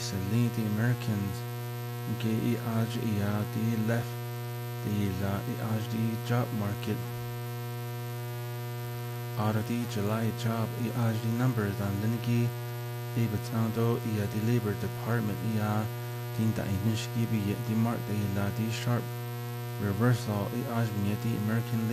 Salini the Americans gay the left the job market the July job the numbers on Linigi Ibetando the Labor Department Tinta Inishki the mark the sharp reversal the American